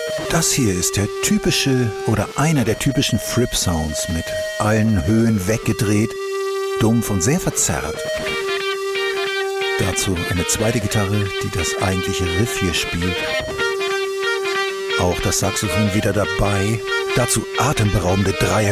Das hier ist der typische oder einer der typischen Fripp-Sounds mit allen Höhen weggedreht, dumpf und sehr verzerrt. Dazu eine zweite Gitarre, die das eigentliche Riff hier spielt. Auch das Saxophon wieder dabei. Dazu atemberaubende Dreier